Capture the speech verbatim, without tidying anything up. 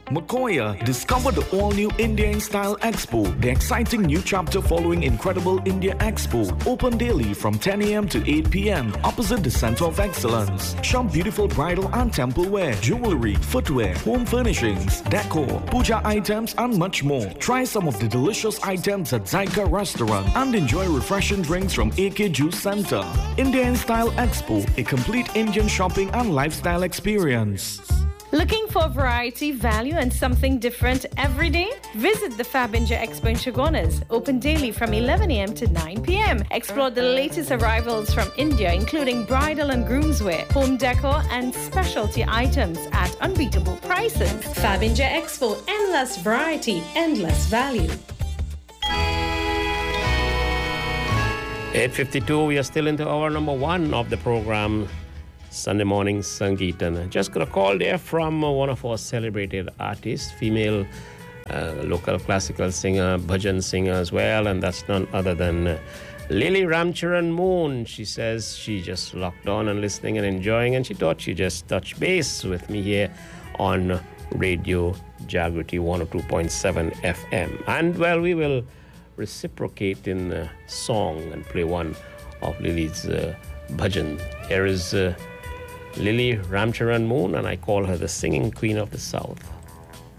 Makoya, discover the all-new India in Style Expo, the exciting new chapter following Incredible India Expo. Open daily from ten a m to eight p m opposite the Center of Excellence. Shop beautiful bridal and temple wear, jewelry, footwear, home furnishings, decor, puja items and much more. Try some of the delicious items at Zyka Restaurant and enjoy refreshing drinks from A K Juice Center. India in Style Expo, a complete Indian shopping and lifestyle experience. Looking for variety, value, and something different every day? Visit the Fab India Expo in Chagonas. Open daily from eleven a m to nine p m Explore the latest arrivals from India, including bridal and groomswear, home decor, and specialty items at unbeatable prices. Fab India Expo, endless variety, endless value. eight fifty-two, we are still into hour number one of the program, Sunday Morning Sangeet. And just got a call there from uh, one of our celebrated artists, female uh, local classical singer, bhajan singer as well, and that's none other than uh, Lily Ramcharan Moon. She says she just locked on and listening and enjoying, and she thought she'd just touch base with me here on Radio Jagriti one oh two point seven F M. And well, we will reciprocate in uh, song and play one of Lily's uh, bhajan. Here is uh, Lily Ramcharan Moon, and I call her the singing queen of the South.